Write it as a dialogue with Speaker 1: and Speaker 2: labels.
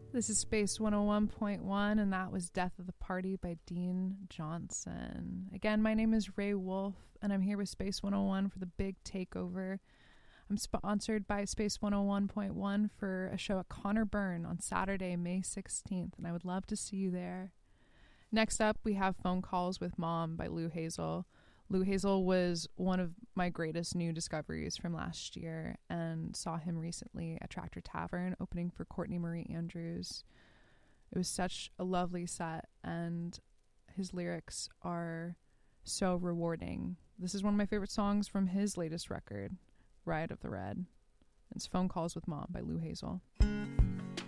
Speaker 1: This is Space 101.1, and that was Death of the Party by Dean Johnson. Again, my name is Ray Wolf, and I'm here with Space 101 for the big takeover. I'm sponsored by Space 101.1 for a show at Connor Byrne on Saturday, May 16th, and I would love to see you there. Next up, we have Phone Calls with Mom by Lou Hazel. Lou Hazel was one of my greatest new discoveries from last year, and saw him recently at Tractor Tavern opening for Courtney Marie Andrews. It was such a lovely set, and his lyrics are so rewarding. This is one of my favorite songs from his latest record, Riot of the Red. It's Phone Calls with Mom by Lou Hazel.